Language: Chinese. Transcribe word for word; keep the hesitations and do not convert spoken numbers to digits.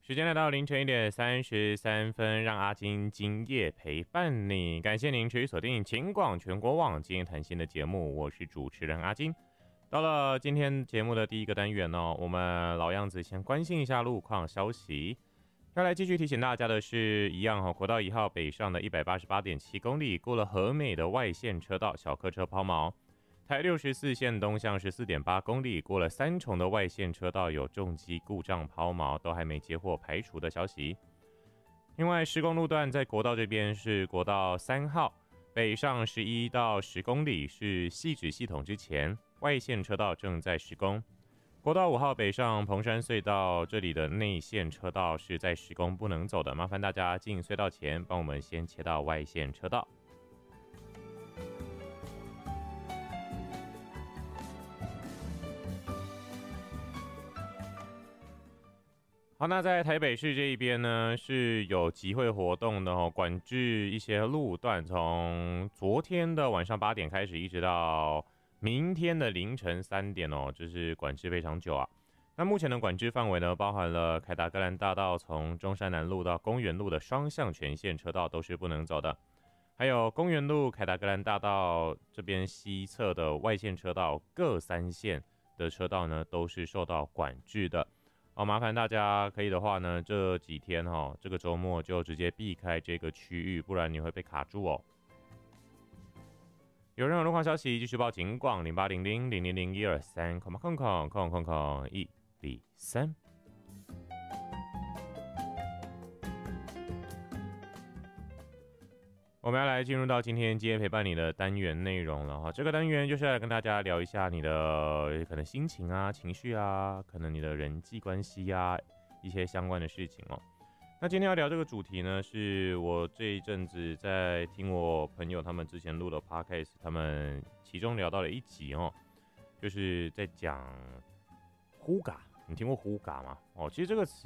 时间来到凌晨一点三十三分，让阿金今夜陪伴你。感谢您持续锁定秦广全国网今夜谈心的节目，我是主持人阿金。到了今天节目的第一个单元哦，我们老样子先关心一下路况消息。要来继续提醒大家的是，一样哈、哦，国道一号北上的一百八十八点七公里，过了和美的外线车道，小客车抛锚。台六十四线东向 十四点八公里，过了三重的外线车道有重机故障抛锚，都还没接获排除的消息。另外，施工路段在国道这边是国道三号北上十一到十公里，是汐止系统之前，外线车道正在施工。国道五号北上彭山隧道，这里的内线车道是在施工不能走的，麻烦大家进隧道前帮我们先切到外线车道。好，那在台北市这一边呢，是有集会活动的哦，管制一些路段，从昨天的晚上八点开始，一直到明天的凌晨三点哦，这是管制非常久啊。那目前的管制范围呢，包含了凯达格兰大道从中山南路到公园路的双向全线车道都是不能走的，还有公园路、凯达格兰大道这边西侧的外线车道各三线的车道呢，都是受到管制的。好，麻烦大家可以的话呢，这几天哈、哦，这个周末就直接避开这个区域，不然你会被卡住哦。有任何路况消息，继续报警广零八零零零零零一二三，空空空空空空一零三。我们要来进入到今天今天陪伴你的单元内容了哈。这个单元就是来跟大家聊一下你的可能心情啊、情绪啊，可能你的人际关系啊，一些相关的事情哦。那今天要聊这个主题呢，是我这一阵子在听我朋友他们之前录的 podcast， 他们其中聊到了一集哦，就是在讲呼嘎。你听过呼嘎吗？哦，其实这个词